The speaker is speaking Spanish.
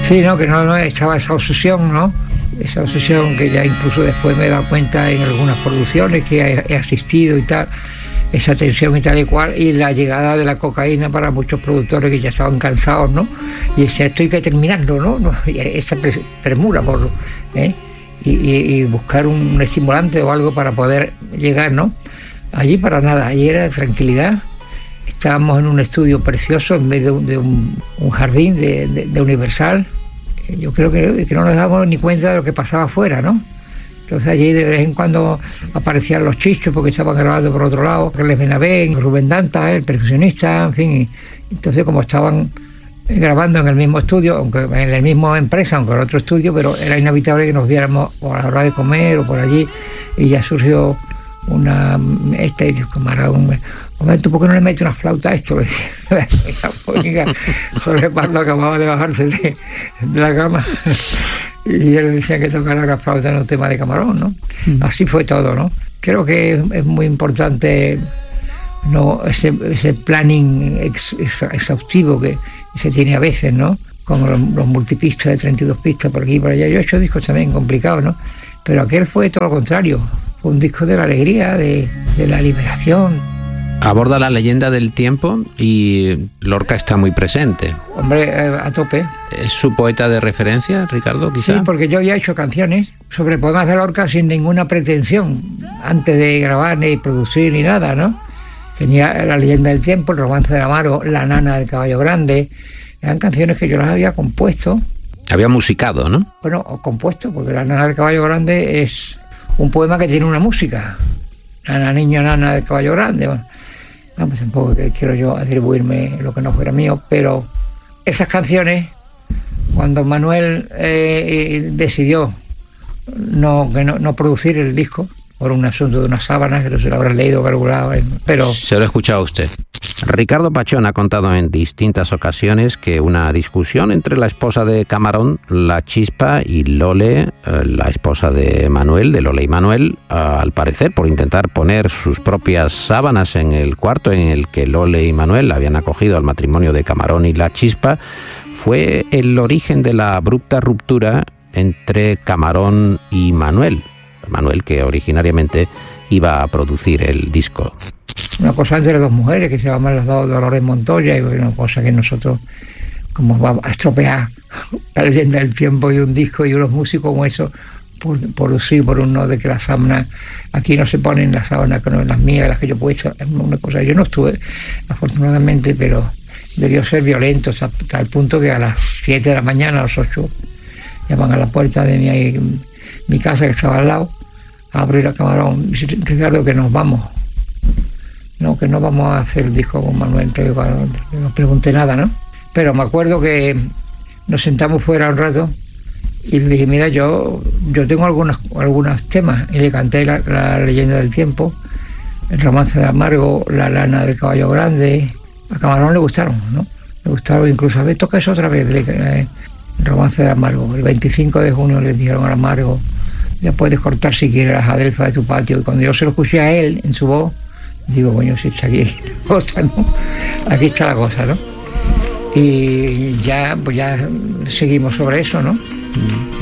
Sí, no, que no estaba esa obsesión, ¿no? Esa obsesión que ya incluso después me he dado cuenta en algunas producciones que he asistido y tal, esa tensión y tal y cual, y la llegada de la cocaína para muchos productores que ya estaban cansados, ¿no? Y decía, esto hay que terminarlo, ¿no? Y esa premura por... Y buscar un estimulante o algo para poder llegar, ¿no? Allí para nada, allí era tranquilidad. Estábamos en un estudio precioso en medio de un jardín de Universal. Yo creo que no nos damos ni cuenta de lo que pasaba afuera, ¿no? Entonces allí de vez en cuando aparecían los chichos porque estaban grabando por otro lado, Carles Benavén, Rubén Danta, el percusionista, en fin. Y entonces como estaban grabando en el mismo estudio, aunque en la misma empresa, aunque en otro estudio, pero era inevitable que nos viéramos o a la hora de comer o por allí, y ya surgió camarón, momento, ¿por qué no le mete una flauta a esto? Jorge Pardo acababa de bajarse de la cama y él decía que tocara la flauta en un tema de Camarón, ¿no? Así fue todo, ¿no? Creo que es muy importante, ¿no? ese planning exhaustivo que se tiene a veces, ¿no? Con los multipistas de 32 pistas por aquí y por allá. Yo he hecho discos también complicados, ¿no? Pero aquel fue todo lo contrario. Fue un disco de la alegría, de la liberación. Aborda la leyenda del tiempo y Lorca está muy presente. Hombre, a tope. ¿Es su poeta de referencia, Ricardo, quizá? Sí, porque yo ya he hecho canciones sobre poemas de Lorca sin ninguna pretensión, antes de grabar ni producir ni nada, ¿no? Tenía La leyenda del tiempo, El romance del Amargo, La nana del caballo grande. Eran canciones que yo las había compuesto. Había musicado, ¿no? Bueno, compuesto, porque La nana del caballo grande es un poema que tiene una música. Nana, niño, nana del caballo grande. Bueno, vamos, tampoco que quiero yo atribuirme lo que no fuera mío, pero esas canciones, cuando Manuel decidió no producir el disco, por un asunto de unas sábanas, que no se lo habrán leído, calculado, pero... Se lo he escuchado a usted. Ricardo Pachón ha contado en distintas ocasiones que una discusión entre la esposa de Camarón, La Chispa, y Lole, la esposa de Manuel, de Lole y Manuel, al parecer por intentar poner sus propias sábanas en el cuarto en el que Lole y Manuel habían acogido al matrimonio de Camarón y La Chispa, fue el origen de la abrupta ruptura entre Camarón y Manuel. Manuel, que originariamente iba a producir el disco. Una cosa entre dos mujeres que se llaman las dos Dolores Montoya, y una cosa que nosotros, como va a estropear La leyenda del tiempo y un disco y unos músicos como eso, por sí, por un no, de que las sábanas, aquí no se ponen las sábanas que no son las mías, las que yo he puesto, es una cosa. Yo no estuve, afortunadamente, pero debió ser violento, hasta el punto que a las 7 de la mañana, a las 8, llaman a la puerta de mi casa, que estaba al lado, a abrir a Camarón. Dice, Ricardo, que nos vamos. No, que no vamos a hacer el disco con Manuel. No pregunté nada, ¿no? Pero me acuerdo que nos sentamos fuera un rato y le dije, mira, yo tengo algunos temas, y le canté la leyenda del tiempo, El romance del Amargo, La lana del caballo grande. A Camarón le gustaron, ¿no? Le gustaron, incluso, a ver, toca eso otra vez, El romance del Amargo. El 25 de junio le dijeron al Amargo, ya puedes cortar si quieres las adelfas de tu patio. Y cuando yo se lo escuché a él, en su voz, digo, coño, si está aquí la cosa, ¿no? Aquí está la cosa, ¿no? Y ya, pues ya seguimos sobre eso, ¿no?